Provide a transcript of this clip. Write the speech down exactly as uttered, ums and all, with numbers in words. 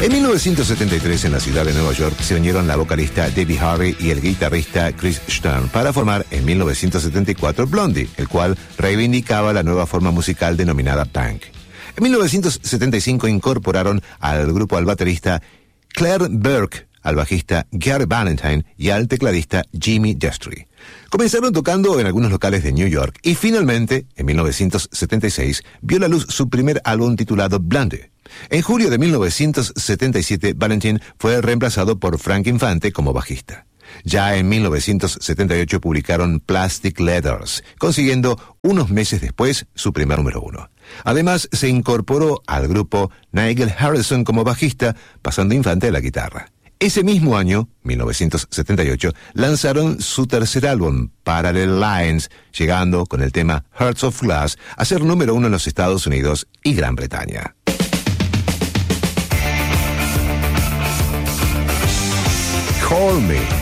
En mil novecientos setenta y tres, en la ciudad de Nueva York, se unieron la vocalista Debbie Harry y el guitarrista Chris Stern para formar en mil novecientos setenta y cuatro Blondie, el cual reivindicaba la nueva forma musical denominada punk. En mil novecientos setenta y cinco incorporaron al grupo al baterista Claire Burke, al bajista Gary Valentine y al tecladista Jimmy Destry. Comenzaron tocando en algunos locales de New York y finalmente, en mil novecientos setenta y seis, vio la luz su primer álbum titulado Blondie. En julio de mil novecientos setenta y siete, Valentine fue reemplazado por Frank Infante como bajista. Ya en mil novecientos setenta y ocho publicaron Plastic Letters, consiguiendo unos meses después su primer número uno. Además, se incorporó al grupo Nigel Harrison como bajista, pasando Infante a la guitarra. Ese mismo año, mil novecientos setenta y ocho, lanzaron su tercer álbum, Parallel Lines, llegando con el tema Hearts of Glass a ser número uno en los Estados Unidos y Gran Bretaña. Call Me.